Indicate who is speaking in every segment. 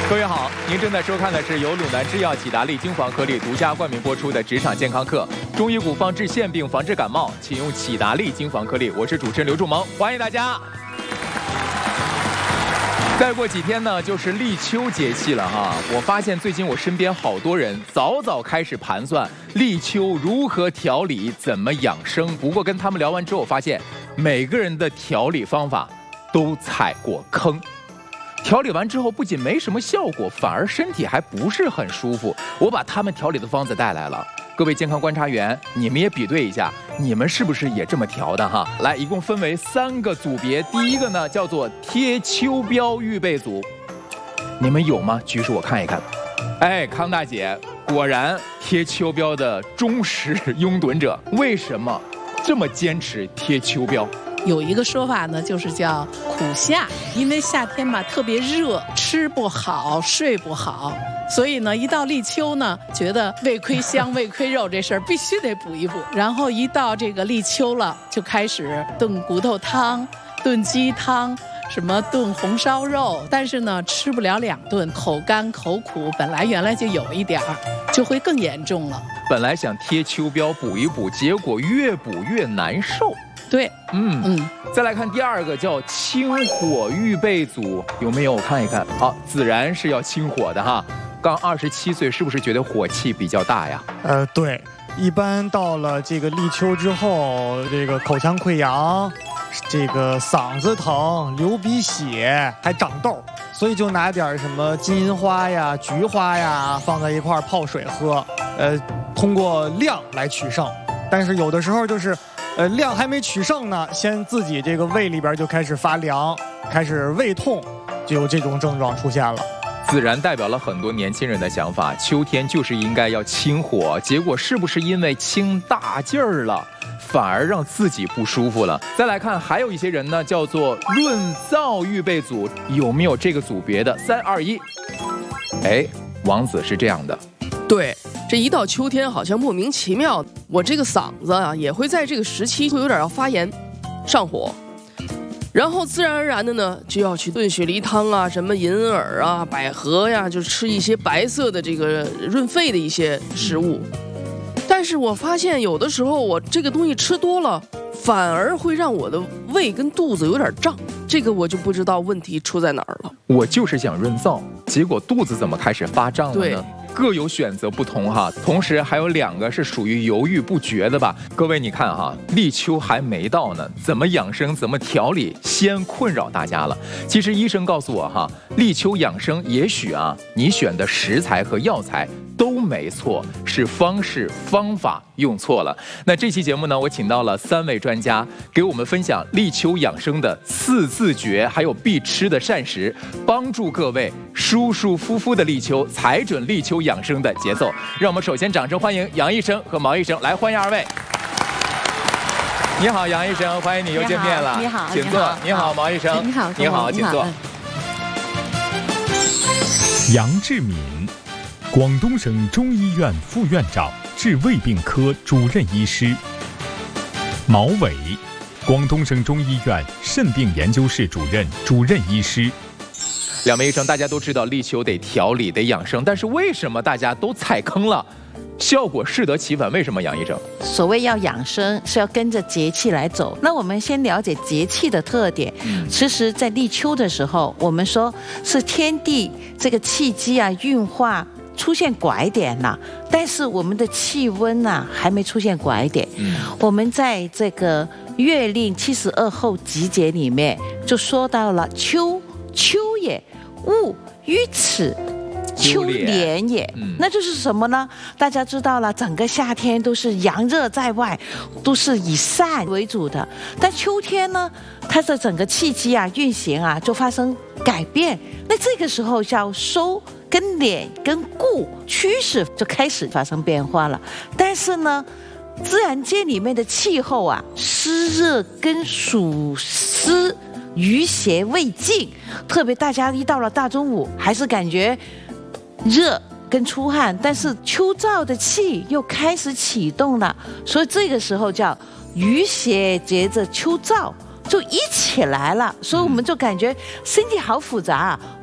Speaker 1: 各位好，您正在收看的是由鲁南制药济达利精华颗粒独家冠名播出的职场健康课。中医古方治腺病，防治感冒，请用济达利精华颗粒。我是主持人刘仲萌，欢迎大家。再过几天呢，就是立秋节气了哈。我发现最近我身边好多人早早开始盘算立秋如何调理，怎么养生。不过跟他们聊完之后，发现每个人的调理方法都踩过坑。调理完之后，不仅没什么效果，反而身体还不是很舒服。我把他们调理的方子带来了，各位健康观察员，你们也比对一下，你们是不是也这么调的哈？来，一共分为3个组别。第一个呢叫做贴秋膘预备组，你们有吗？举手我看一看。哎，康大姐果然贴秋膘的忠实拥趸者，为什么这么坚持贴秋膘？
Speaker 2: 有一个说法呢，就是叫苦夏，因为夏天嘛特别热，吃不好，睡不好，所以呢，一到立秋呢，觉得胃亏香、胃亏肉这事儿必须得补一补。然后一到这个立秋了，就开始炖骨头汤、炖鸡汤，什么炖红烧肉，但是呢，吃不了2顿，口干口苦，本来原来就有一点儿，就会更严重了。
Speaker 1: 本来想贴秋膘补一补，结果越补越难受。
Speaker 2: 对，
Speaker 1: 再来看第2个叫清火预备组，有没有？我看一看。好，自然是要清火的哈。刚27岁，是不是觉得火气比较大呀？
Speaker 3: 对，一般到了这个立秋之后，这个口腔溃疡，这个嗓子疼、流鼻血，还长痘，所以就拿点什么金银花呀、菊花呀放在一块泡水喝，通过量来取胜。但是有的时候就是。量还没取胜呢，先自己这个胃里边就开始发凉，开始胃痛，就有这种症状出现了。
Speaker 1: 自然代表了很多年轻人的想法，秋天就是应该要清火，结果是不是因为清大劲儿了，反而让自己不舒服了？再来看，还有一些人呢，叫做润燥预备组，有没有这个组别的？3、2、1。哎，王子是这样的。
Speaker 4: 对，这一到秋天，好像莫名其妙，我这个嗓子啊，也会在这个时期会有点要发炎、上火，然后自然而然的呢，就要去炖雪梨汤啊，什么银耳啊、百合呀，就吃一些白色的这个润肺的一些食物。但是我发现有的时候我这个东西吃多了，反而会让我的胃跟肚子有点胀，这个我就不知道问题出在哪儿了。
Speaker 1: 我就是想润燥，结果肚子怎么开始发胀了呢？
Speaker 4: 对，
Speaker 1: 各有选择不同哈，同时还有2个是属于犹豫不决的吧。各位你看哈，立秋还没到呢，怎么养生怎么调理，先困扰大家了。其实医生告诉我哈，立秋养生也许啊，你选的食材和药材都没错，是方式方法用错了。那这期节目呢，我请到了3位专家，给我们分享立秋养生的4字诀，还有必吃的膳食，帮助各位舒舒服服的立秋，踩准立秋养生的节奏。让我们首先掌声欢迎杨医生和毛医生，来欢迎2位。你好，杨医生，欢迎你又见面了。
Speaker 5: 你好，
Speaker 1: 请坐。你好，毛医生。
Speaker 5: 你好，
Speaker 1: 你好，请坐。
Speaker 6: 杨志敏，广东省中医院副院长、治胃病科主任医师。毛伟，广东省中医院肾病研究室主任、主任医师。
Speaker 1: 2位医生，大家都知道立秋得调理得养生，但是为什么大家都踩坑了？效果适得其反，为什么杨医生？
Speaker 5: 所谓要养生，是要跟着节气来走。那我们先了解节气的特点。其实，在立秋的时候，我们说是天地这个气机啊运化出现拐点了，但是我们的气温啊还没出现拐点。我们在这个月令72候集解里面就说到了秋也，物于此。秋连也，那就是什么呢？大家知道了，整个夏天都是阳热在外，都是以散为主的。但秋天呢，它的整个气机啊、运行啊，就发生改变。那这个时候叫收跟敛跟固趋势就开始发生变化了。但是呢，自然界里面的气候啊，湿热跟暑湿余邪未尽，特别大家一到了大中午，还是感觉热跟出汗，但是秋燥的气又开始启动了，所以这个时候叫余邪接着秋燥就一起来了，所以我们就感觉身体好复杂啊，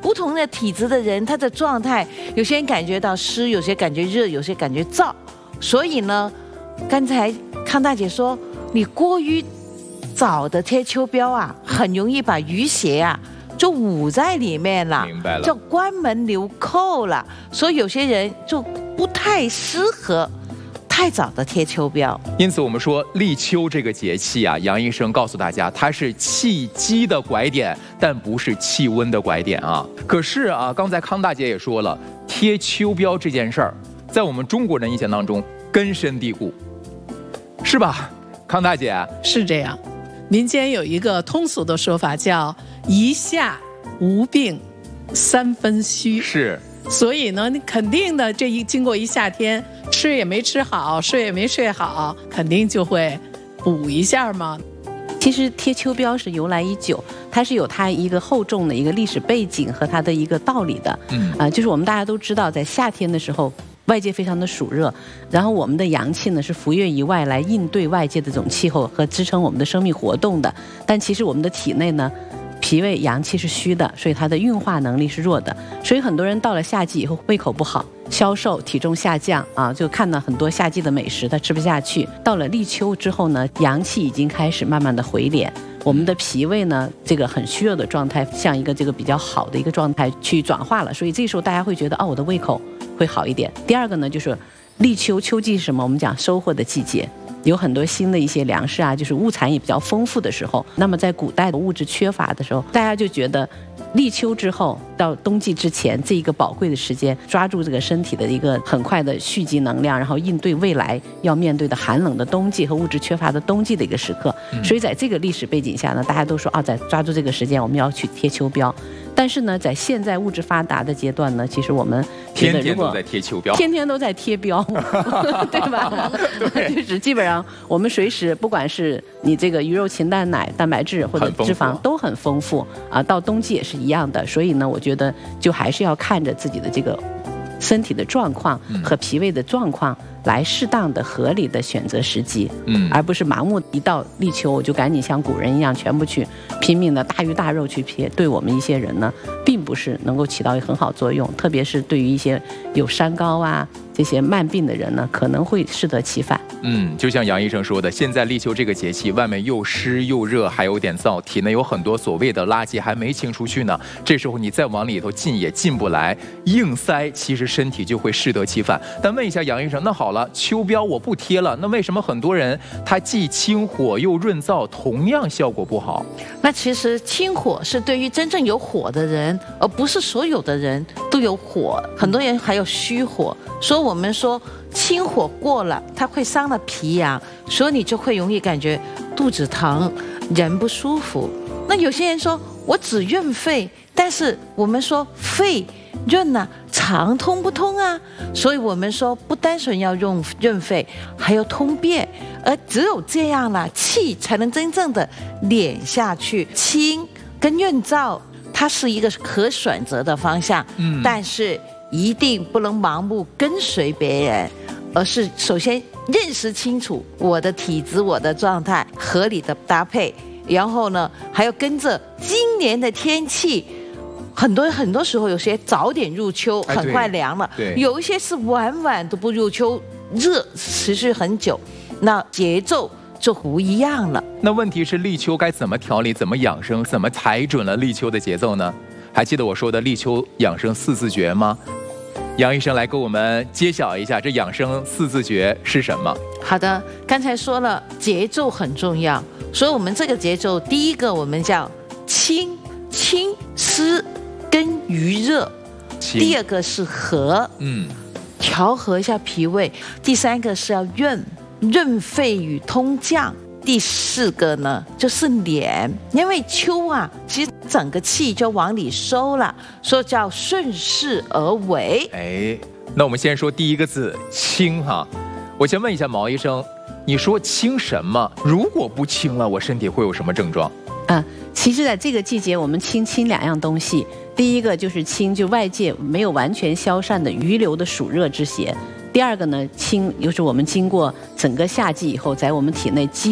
Speaker 5: 不同的体质的人，他的状态，有些人感觉到湿，有些感觉热，有些感觉燥。所以呢，刚才康大姐说，你过于早的贴秋膘啊，很容易把淤血啊就捂在里面了，
Speaker 1: 明白了，
Speaker 5: 就关门留扣了。所以有些人就不太适合太早的贴秋膘。
Speaker 1: 因此我们说立秋这个节气啊，杨医生告诉大家，它是气机的拐点，但不是气温的拐点啊。可是啊，刚才康大姐也说了，贴秋膘这件事儿，在我们中国人印象当中根深蒂固，是吧？康大姐
Speaker 2: 是这样，民间有一个通俗的说法叫一夏无病三分虚，
Speaker 1: 是。
Speaker 2: 所以呢，你肯定的，经过一夏天，吃也没吃好，睡也没睡好，肯定就会补一下嘛。
Speaker 7: 其实贴秋膘是由来已久，它是有它一个厚重的一个历史背景和它的一个道理的。就是我们大家都知道，在夏天的时候，外界非常的暑热，然后我们的阳气呢是浮跃于外来应对外界的这种气候和支撑我们的生命活动的。但其实我们的体内呢，脾胃阳气是虚的，所以它的运化能力是弱的，所以很多人到了夏季以后胃口不好，消瘦，体重下降啊，就看到很多夏季的美食他吃不下去。到了立秋之后呢，阳气已经开始慢慢的回敛，我们的脾胃呢这个很虚弱的状态向一个这个比较好的一个状态去转化了，所以这时候大家会觉得我的胃口会好一点。第二个呢就是立秋，秋季是什么？我们讲收获的季节，有很多新的一些粮食啊，就是物产也比较丰富的时候。那么在古代的物质缺乏的时候，大家就觉得立秋之后到冬季之前这一个宝贵的时间，抓住这个身体的一个很快的蓄积能量，然后应对未来要面对的寒冷的冬季和物质缺乏的冬季的一个时刻。所以在这个历史背景下呢，大家都说在抓住这个时间我们要去贴秋膘。但是呢，在现在物质发达的阶段呢，其实我们
Speaker 1: 天天都在贴秋膘，
Speaker 7: 天天都在贴膘，对吧？就是基本上我们随时，不管是你这个鱼肉禽蛋奶、蛋白质或者脂肪都很丰富啊，到冬季也是一样的。所以呢，我觉得就还是要看着自己的这个身体的状况和脾胃的状况，来适当的、合理的选择时机，而不是盲目一到立秋我就赶紧像古人一样全部去拼命的大鱼大肉去撇，对我们一些人呢，并不是能够起到一个很好作用，特别是对于一些有三高啊这些慢病的人呢，可能会适得其反。
Speaker 1: 就像杨医生说的，现在立秋这个节气，外面又湿又热，还有点燥，体内有很多所谓的垃圾还没清出去呢。这时候你再往里头进也进不来，硬塞，其实身体就会适得其反。但问一下杨医生，那好了，秋膘我不贴了，那为什么很多人他既清火又润燥，同样效果不好？
Speaker 5: 那其实清火是对于真正有火的人，而不是所有的人都有火，很多人还有虚火。所以我们说清火过了，它会伤了脾阳，所以你就会容易感觉肚子疼，人不舒服。那有些人说我只润肺，但是我们说肺润啊，肠通不通啊？所以我们说不单纯要润肺，还要通便，而只有这样了，气才能真正的敛下去。清跟润燥，它是一个可选择的方向，但是一定不能盲目跟随别人，而是首先认识清楚我的体质、我的状态，合理的搭配，然后呢，还要跟着今年的天气。很多时候，有些早点入秋，很快凉了；有一些是晚晚都不入秋，热持续很久，那节奏就不一样了。
Speaker 1: 那问题是立秋该怎么调理、怎么养生、怎么踩准了立秋的节奏呢？还记得我说的立秋养生4字诀吗？杨医生来给我们揭晓一下，这养生4字诀是什么？
Speaker 5: 好的，刚才说了节奏很重要，所以我们这个节奏，第一个我们叫清湿跟余热，第二个是和，调和一下脾胃，第三个是要润肺与通降，第四个呢就是敛，因为秋啊，其实整个气就往里收了，所以叫顺势而为。
Speaker 1: 那我们先说第一个字清哈。我先问一下毛医生，你说清什么？如果不清了，我身体会有什么症状？
Speaker 7: 其实在这个季节，我们清2样东西。第一个就是清，就外界没有完全消散的余留的暑热之邪。第二个呢，清就是我们经过整个夏季以后，在我们体内积